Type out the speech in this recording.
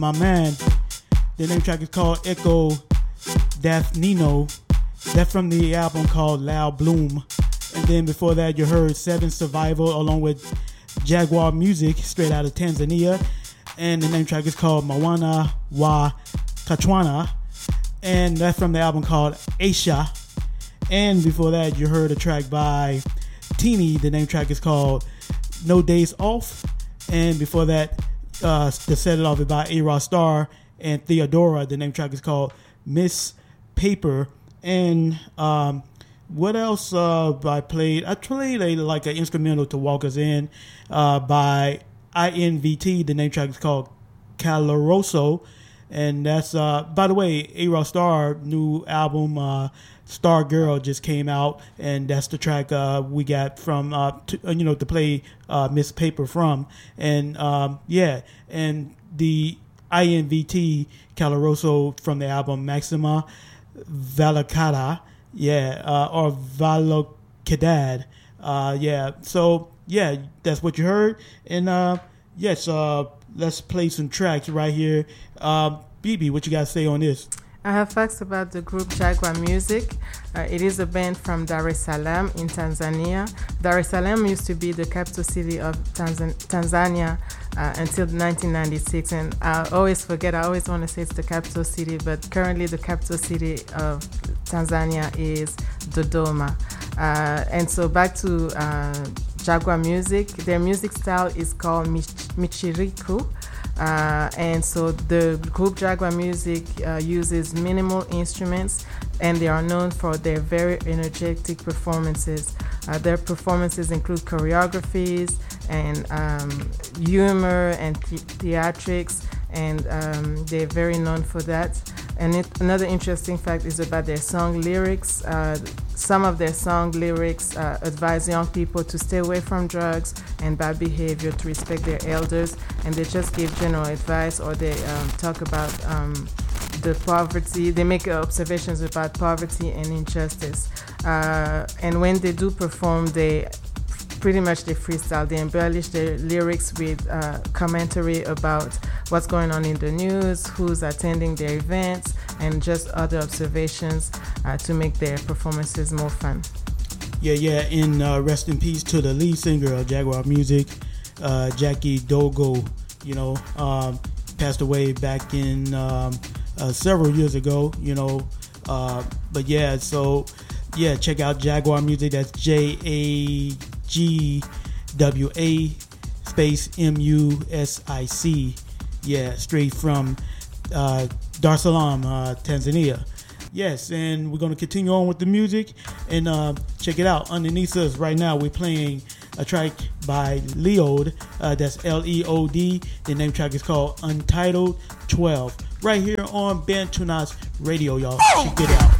my man. The name track is called Echo Nino. That's from the album called Loud Bloom. And then before that, you heard Seven Survival along with Jaguar Music, straight out of Tanzania. And the name track is called Mawana wa Kachwana. And that's from the album called Aisha. And before that, you heard a track by Teeny. The name track is called No Days Off. And before that, to set it off, is by A-Rod Star and Theodora. The name track is called Miss Paper. And what else I played? I played an instrumental to walk us in by INVT. The name track is called Caloroso. And that's, by the way, A-Rod Star new album, Star Girl, just came out. And that's the track we got from, to play Miss Paper from. And, and the INVT Caloroso from the album Maxima Valakada, or Valokadad, So that's what you heard, and let's play some tracks right here. BB, what you got to say on this? I have facts about the group Jaguar Music. It is a band from Dar es Salaam in Tanzania. Dar es Salaam used to be the capital city of Tanzania until 1996. And I always forget, I always want to say it's the capital city, but currently the capital city of Tanzania is Dodoma. And so back to Jaguar Music. Their music style is called Michiriku. And so the group Jaguar Music uses minimal instruments, and they are known for their very energetic performances. Their performances include choreographies and humor and theatrics, and they're very known for that. And another interesting fact is about their song lyrics. Some of their song lyrics advise young people to stay away from drugs and bad behavior, to respect their elders, and they just give general advice, or they talk about the poverty. They make observations about poverty and injustice. And when they do perform, they freestyle. They embellish their lyrics with commentary about what's going on in the news, who's attending their events, and just other observations to make their performances more fun. And rest in peace to the lead singer of Jaguar Music, Jackie Dogo. Passed away back in several years ago. Check out Jaguar Music. That's JAGWA space MUSIC. Straight from Dar es Salaam, Tanzania. Yes, and we're going to continue on with the music, and check it out. Underneath us right now, we're playing a track by Leod. That's LEOD. The name track is called Untitled 12. Right here on Bantunas Radio, y'all. Check it out.